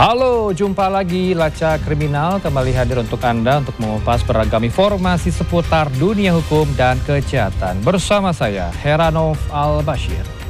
Halo, jumpa lagi Lacak Kriminal kembali hadir untuk Anda untuk mengupas beragam informasi seputar dunia hukum dan kejahatan. Bersama saya, Heranov Al-Bashir.